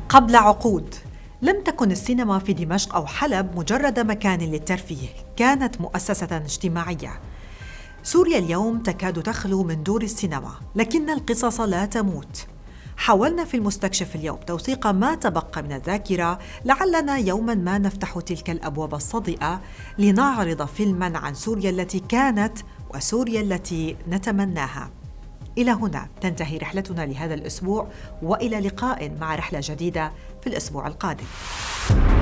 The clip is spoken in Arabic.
قبل عقود لم تكن السينما في دمشق أو حلب مجرد مكان للترفيه، كانت مؤسسة اجتماعية. سوريا اليوم تكاد تخلو من دور السينما، لكن القصص لا تموت. حاولنا في المستكشف اليوم توثيق ما تبقى من الذاكرة، لعلنا يوماً ما نفتح تلك الأبواب الصدئة لنعرض فيلماً عن سوريا التي كانت وسوريا التي نتمناها. إلى هنا تنتهي رحلتنا لهذا الأسبوع، وإلى لقاء مع رحلة جديدة في الأسبوع القادم.